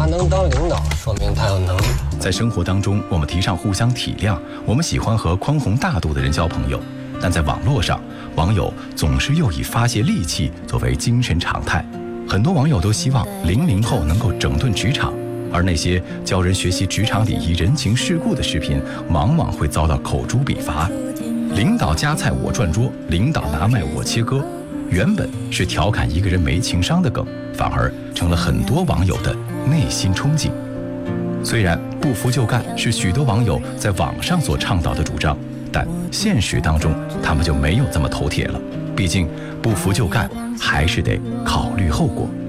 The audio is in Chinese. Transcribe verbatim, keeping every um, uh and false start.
他能当领导，说明他有能力。 在生活当中，我们提倡互相体谅，我们喜欢和宽宏大度的人交朋友，但在网络上，网友总是又以发泄戾气作为精神常态。很多网友都希望零零后能够整顿职场，而那些教人学习职场礼仪、人情世故的视频，往往会遭到口诛笔伐。领导夹菜我转桌，领导拿麦我切割，原本是调侃一个人没情商的梗，反而成了很多网友的内心憧憬。虽然不服就干是许多网友在网上所倡导的主张，但现实当中他们就没有这么头铁了。毕竟不服就干，还是得考虑后果。